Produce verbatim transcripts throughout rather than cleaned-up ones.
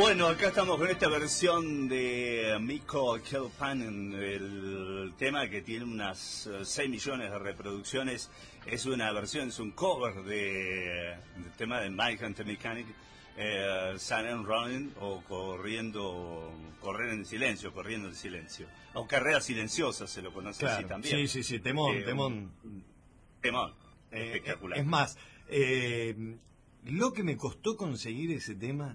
Bueno, acá estamos con esta versión de Mikko Kilpanen, el tema que tiene unas seis millones de reproducciones. Es una versión, es un cover de, del tema de Mike and the Mechanic, eh, Sun and Running, o corriendo, correr en silencio, corriendo en silencio. O carrera silenciosa se lo conoce claro, así también. Sí, sí, sí, temón, eh, temón. Temón, eh, espectacular. Es más, eh, lo que me costó conseguir ese tema...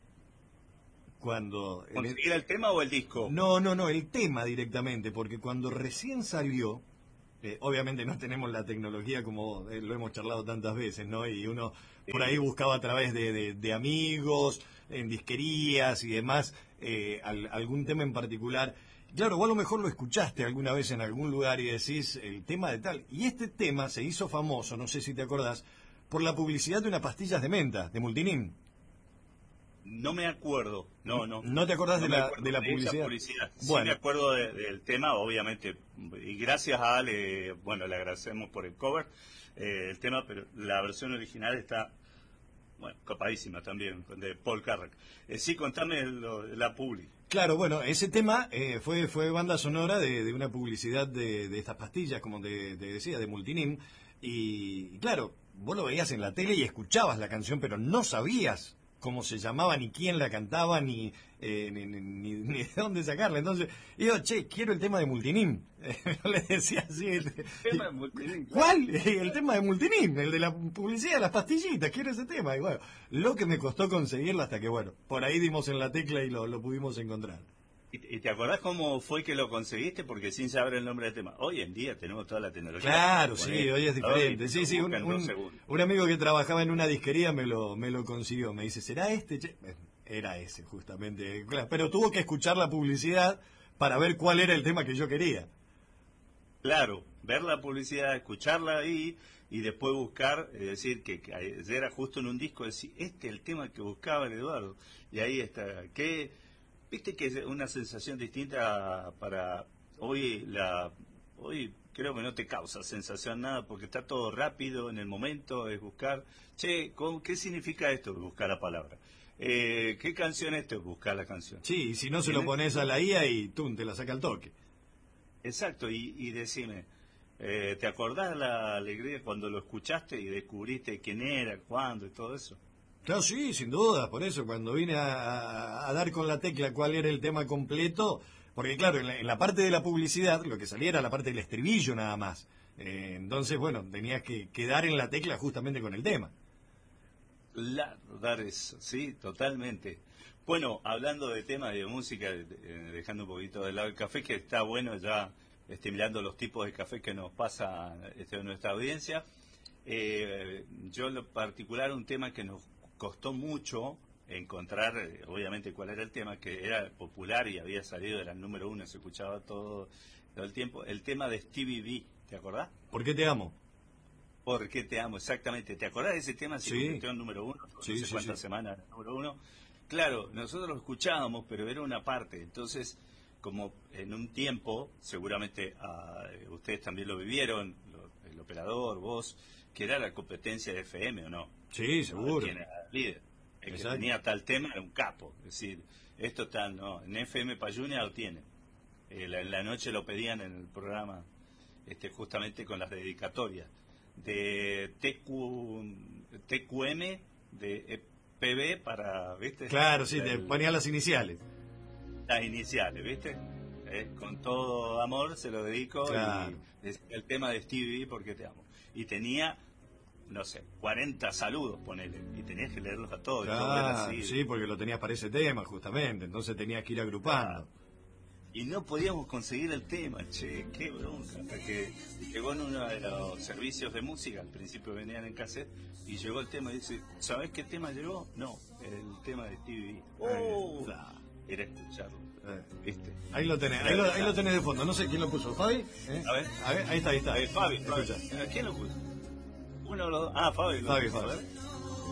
Cuando ¿Conseguir el tema o el disco? No, no, no, el tema directamente, porque cuando recién salió, eh, obviamente no tenemos la tecnología como eh, lo hemos charlado tantas veces, ¿no? Y uno por ahí buscaba a través de, de, de amigos, en disquerías y demás, eh, al, algún tema en particular. Claro, vos a lo mejor lo escuchaste alguna vez en algún lugar y decís el tema de tal. Y este tema se hizo famoso, no sé si te acordás, por la publicidad de unas pastillas de menta, de Multinin. No me acuerdo, no, no. ¿No te acordás no de, la, acuerdo de la de publicidad? publicidad. Sí, bueno. me acuerdo de, del tema, obviamente, y gracias a Ale, bueno, le agradecemos por el cover, eh, el tema, pero la versión original está, bueno, copadísima también, de Paul Carrack. Eh, sí, contame lo, la publi. Claro, bueno, ese tema eh, fue fue banda sonora de, de una publicidad de, de estas pastillas, como te, te decía, de Multinin, y, y claro, vos lo veías en la tele y escuchabas la canción, pero no sabías cómo se llamaba, ni quién la cantaba, ni, eh, ni, ni, ni, ni de dónde sacarla. Entonces, yo, che, quiero el tema de Multinin. Yo le decía así. El tema de Multinin. ¿Cuál? El tema de Multinin, el de la publicidad de las pastillitas, quiero ese tema. Y bueno, lo que me costó conseguirlo hasta que, bueno, por ahí dimos en la tecla y lo, lo pudimos encontrar. ¿Y te acordás cómo fue que lo conseguiste? Porque sin saber el nombre del tema. Hoy en día tenemos toda la tecnología. Claro, sí, hoy es diferente. Sí, sí, un, un, un amigo que trabajaba en una disquería me lo me lo consiguió. Me dice, ¿será este? Che? Era ese, justamente. Claro, pero tuvo que escuchar la publicidad para ver cuál era el tema que yo quería. Claro, ver la publicidad, escucharla ahí y después buscar, es decir, que, que era justo en un disco, decir, este es el tema que buscaba el Eduardo. Y ahí está. ¿Qué? Viste que es una sensación distinta para hoy. La hoy creo que no te causa sensación nada porque está todo rápido en el momento, es buscar, che, ¿cómo, ¿qué significa esto? Buscar la palabra. Eh, ¿Qué canción es esto? Buscar la canción. Sí, y si no se lo pones a la I A y tú te la saca al toque. Exacto, y, y decime, eh, ¿te acordás la alegría cuando lo escuchaste y descubriste quién era, cuándo y todo eso? Claro, sí, sin duda, por eso cuando vine a, a, a dar con la tecla cuál era el tema completo, porque claro, en la, en la parte de la publicidad lo que salía era la parte del estribillo nada más, eh, entonces bueno, tenías que quedar en la tecla justamente con el tema. La, dar eso, sí, totalmente. Bueno, hablando de temas de música, dejando un poquito de lado el café, que está bueno ya estimulando los tipos de café que nos pasa este, en nuestra audiencia, eh, yo en lo particular un tema que nos costó mucho encontrar, obviamente, cuál era el tema, que era popular y había salido, era el número uno, se escuchaba todo, todo el tiempo, el tema de Stevie B, ¿te acordás? ¿Por qué te amo? ¿Por qué te amo? Exactamente. ¿Te acordás de ese tema? Se convirtió en número uno, sí, no sé sí, cuántas sí. semanas número uno. Claro, nosotros lo escuchábamos, pero era una parte, entonces, como en un tiempo, seguramente uh, ustedes también lo vivieron, lo, el operador, vos, que era la competencia de F M, ¿o no? Sí, seguro. ¿Quién era el líder? El Exacto. que tenía tal tema era un capo. Es decir, esto está, no, en F M Payunia lo tiene. Eh, la, en la noche lo pedían en el programa, este, justamente con las dedicatorias. De T Q, T Q M, de P B para, ¿viste? Claro, sí, el, te ponía las iniciales. Las iniciales, ¿viste? Eh, con todo amor se lo dedico. Claro. Y el tema de Stevie, porque te amo. Y tenía, no sé, cuarenta saludos, ponele, y tenías que leerlos a todos. Claro, y todo era así. Sí, porque lo tenías para ese tema, justamente, entonces tenías que ir agrupando. Claro. Y no podíamos conseguir el tema, che, qué bronca. Hasta que llegó en uno de los servicios de música, al principio venían en cassette, y llegó el tema y dice, ¿sabés qué tema llegó? No, el tema de Stevie B. Oh, era escucharlo, eh. ¿viste? Ahí lo tenés, ahí lo, ahí lo tenés de fondo, no sé quién lo puso, ¿Fabi? ¿Eh? A ver, a ver, ahí está, ahí está. A ver, Fabi, Fabi. ¿Quién lo puso? Uno de los dos. Ah, Fabi. Fabi, Fabi.